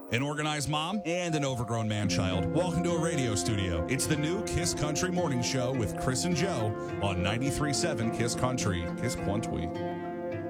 An organized mom and an overgrown man-child. Welcome to a radio studio. It's the new Kiss Country Morning Show with Chris and Joe on 93.7 Kiss Country. Kiss Country.